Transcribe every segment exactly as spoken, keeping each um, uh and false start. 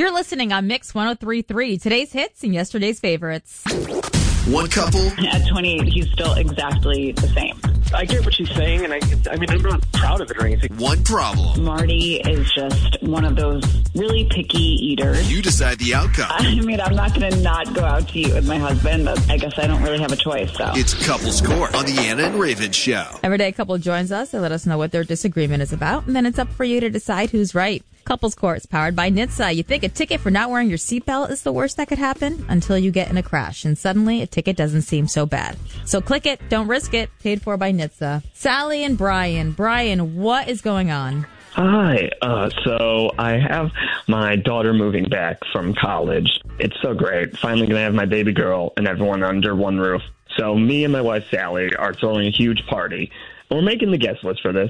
You're listening on Mix one oh three point three, today's hits and yesterday's favorites. One couple. At twenty-eight, he's still exactly the same. I get what she's saying, and I, I mean, I'm not proud of it or anything. One problem. Marty is just one of those really picky eaters. You decide the outcome. I mean, I'm not going to not go out to eat with my husband, but I guess I don't really have a choice, so. It's Couples Court on the Anna and Raven Show. Every day a couple joins us. They let us know what their disagreement is about, and then it's up for you to decide who's right. Couples Court is powered by N H T S A. You think a ticket for not wearing your seatbelt is the worst that could happen until you get in a crash, and suddenly a ticket doesn't seem so bad. So click it, don't risk it. Paid for by N H T S A. Sally and Brian. Brian, what is going on? Hi. Uh, so I have my daughter moving back from college. It's so great. Finally going to have my baby girl and everyone under one roof. So me and my wife, Sally, are throwing a huge party. We're making the guest list for this,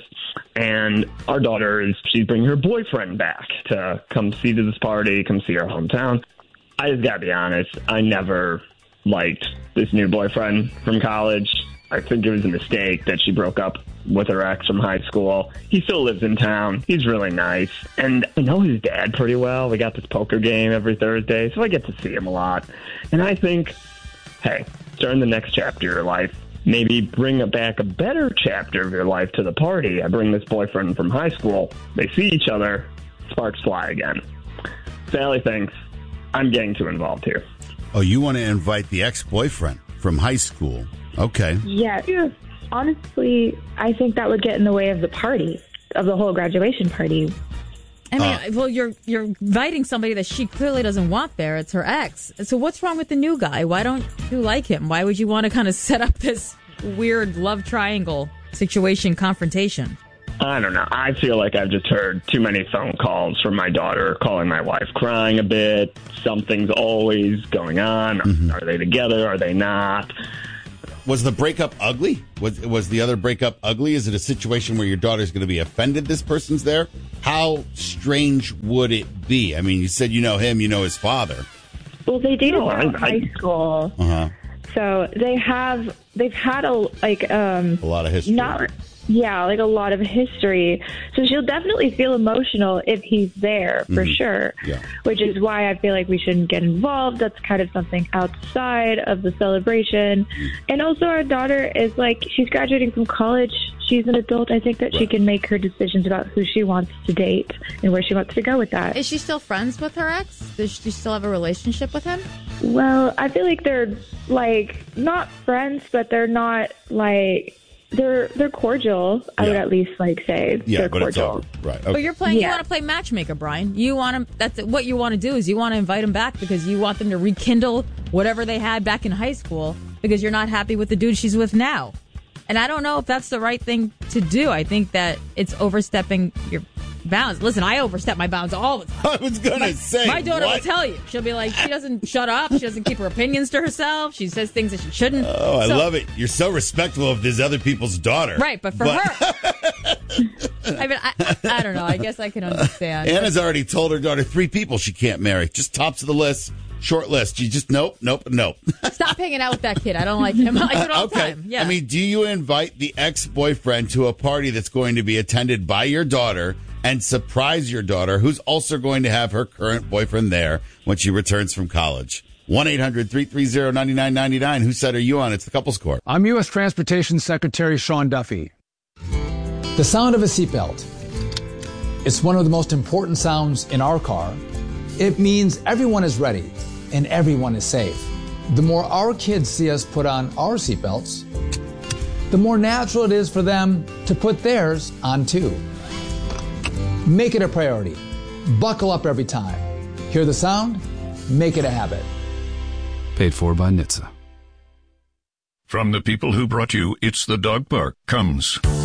and our daughter is, she's bringing her boyfriend back to come see to this party, come see our hometown. I just gotta be honest, I never liked this new boyfriend from college. I think it was a mistake that she broke up with her ex from high school. He still lives in town. He's really nice, and I know his dad pretty well. We got this poker game every Thursday, so I get to see him a lot. And I think, hey, during the next chapter of your life, maybe bring back a better chapter of your life to the party. I bring this boyfriend from high school. They see each other. Sparks fly again. Sally thinks I'm getting too involved here. Oh, you want to invite the ex-boyfriend from high school. Okay. Yeah. Honestly, I think that would get in the way of the party, of the whole graduation party. I mean, Uh, well, you're you're inviting somebody that she clearly doesn't want there. It's her ex. So what's wrong with the new guy? Why don't you like him? Why would you want to kind of set up this weird love triangle situation confrontation? I don't know. I feel like I've just heard too many phone calls from my daughter calling my wife crying a bit. Something's always going on. Mm-hmm. Are they together? Are they not? Was the breakup ugly? Was was the other breakup ugly? Is it a situation where your daughter's going to be offended this person's there? How strange would it be? I mean, you said you know him, you know his father. Well, they dated No, in I- high school, Uh-huh. so they have they've had a like um A lot of history. not yeah like a lot of history. So she'll definitely feel emotional if he's there for Mhm. sure. Yeah. Which is why I feel like we shouldn't get involved. That's kind of something outside of the celebration. And also, our daughter is like she's graduating from college. She's an adult. I think that she Right. can make her decisions about who she wants to date and where she wants to go with that. Is she still friends with her ex? Does she still have a relationship with him? Well, I feel like they're like not friends, but they're not like they're they're cordial. I would Yeah. at least like say Yeah, they're but it's cordial. over. Right. Okay. But you're playing. Yeah. You want to play matchmaker, Brian. You want to. That's what you want to do. Is you want to invite them back because you want them to rekindle whatever they had back in high school because you're not happy with the dude she's with now. And I don't know if that's the right thing to do. I think that it's overstepping your bounds. Listen, I overstep my bounds all the time. I was going to say, My daughter what? will tell you. She'll be like, she doesn't shut up. She doesn't keep her opinions to herself. She says things that she shouldn't. Oh, I So- love it. You're so respectful of this other people's daughter. Right, but for her. I mean, I, I don't know. I guess I can understand. Anna's already told her daughter three people she can't marry. Just tops of the list. Short list. You just, nope, nope, nope. Stop hanging out with that kid. I don't like him. I do it all the Okay. time. Yeah. I mean, do you invite the ex-boyfriend to a party that's going to be attended by your daughter and surprise your daughter, who's also going to have her current boyfriend there when she returns from college? one eight hundred three three zero nine nine nine nine. Whose side are you on? It's the Couples Court. I'm U S Transportation Secretary Sean Duffy. The sound of a seatbelt. It's one of the most important sounds in our car. It means everyone is ready and everyone is safe. The more our kids see us put on our seatbelts, the more natural it is for them to put theirs on too. Make it a priority. Buckle up every time. Hear the sound? Make it a habit. Paid for by N H T S A. From the people who brought you It's the Dog Park comes